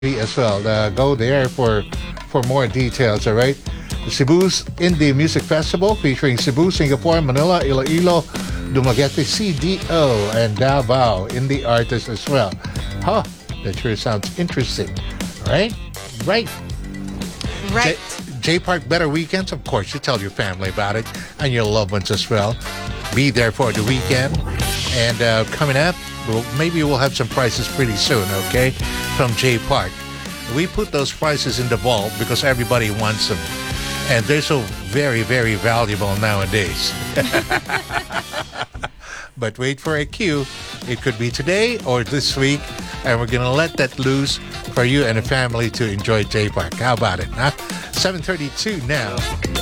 as well. Go there for more details, all right? The Cebu's Indie Music Festival featuring Cebu, Singapore, Manila, Iloilo, Dumaguete, CDO, and Davao indie artists as well. Huh, that sure sounds interesting, right? Right. J Park Better Weekends, of course, you tell your family about it and your loved ones as well. Be there for the weekend. And coming up, maybe we'll have some prices pretty soon, okay, from J Park. We put those prices in the vault because everybody wants them. And they're so very, very valuable nowadays. But wait for a cue. It could be today or this week. And we're going to let that loose for you and the family to enjoy J Park. How about it, huh? 7:32 now.